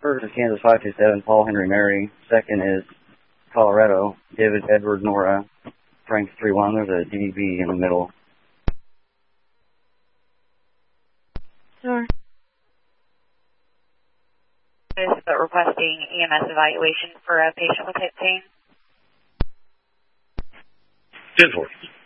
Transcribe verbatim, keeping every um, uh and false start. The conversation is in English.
First is Kansas five two seven, Paul Henry Mary. Second is Colorado, David Edward Nora, Frank three one. There's a D B in the middle. Sure. Is but requesting E M S evaluation for a patient with hip pain. ten four.